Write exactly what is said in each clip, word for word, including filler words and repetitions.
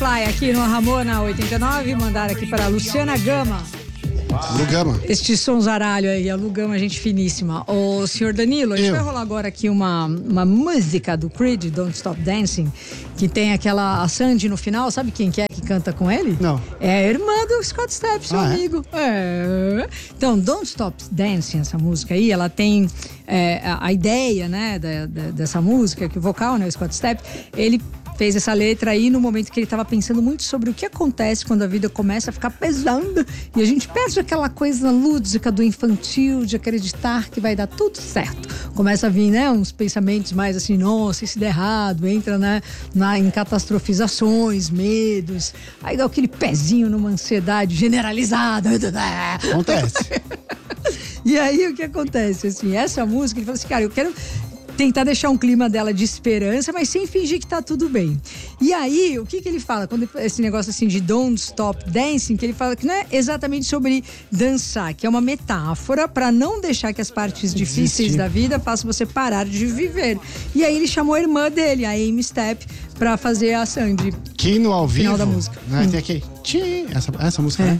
Fly aqui no Ramona oitenta e nove, mandaram aqui para a Luciana Gama. Lu Gama. Este sonzaralho aí, a Lu Gama, gente finíssima. Ô, senhor Danilo, a gente Eu. vai rolar agora aqui uma, uma música do Creed, Don't Stop Dancing, que tem aquela a Sandy no final, sabe quem que é que canta com ele? Não. É a irmã do Scott Stapp, seu Ah, é? amigo. É. Então, Don't Stop Dancing, essa música aí, ela tem é, a, a ideia, né, da, da, dessa música, que o vocal, né, o Scott Stapp, ele fez essa letra aí no momento que ele estava pensando muito sobre o que acontece quando a vida começa a ficar pesada e a gente perde aquela coisa lúdica do infantil, de acreditar que vai dar tudo certo. Começa a vir, né, uns pensamentos mais assim, nossa, e se der errado, entra, né, na, em catastrofizações, medos, aí dá aquele pezinho numa ansiedade generalizada. Acontece. E aí o que acontece, assim, essa música, ele falou assim, cara, eu quero tentar deixar um clima dela de esperança, mas sem fingir que tá tudo bem. E aí, o que que ele fala? Quando ele, esse negócio assim de Don't Stop Dancing, que ele fala que não é exatamente sobre dançar, que é uma metáfora para não deixar que as partes difíceis Existir. da vida façam você parar de viver. E aí ele chamou a irmã dele, a Amy Stapp, pra fazer a Sandy. Que no ao vivo, Final da música. né, Hum. tem aqui, tchim, essa, essa música, É. né?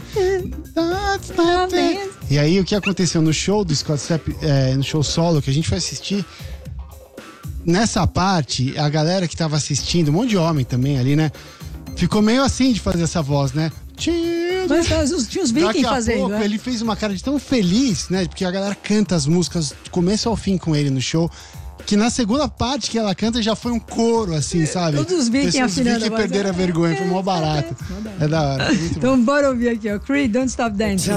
E aí o que aconteceu no show do Scott Stapp, é, no show solo que a gente foi assistir, nessa parte, a galera que tava assistindo, um monte de homem também ali, né? Ficou meio assim de fazer essa voz, né? Mas, mas tinha os Daqui vikings a fazendo, pouco né? ele fez uma cara de tão feliz, né? Porque a galera canta as músicas do começo ao fim com ele no show. Que na segunda parte que ela canta já foi um coro, assim, sabe? Todos os vikings Pessoas afinando que a voz. perderam a vergonha, foi mó barato. É da hora. Foi muito bom. Então bora ouvir aqui, ó. Creed, Don't Stop Dancing.